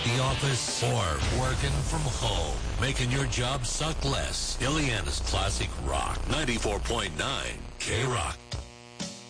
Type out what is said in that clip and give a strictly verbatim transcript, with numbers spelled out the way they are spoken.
the office, or working from home, making your job suck less. Illiana's Classic Rock, ninety-four point nine K-Rock.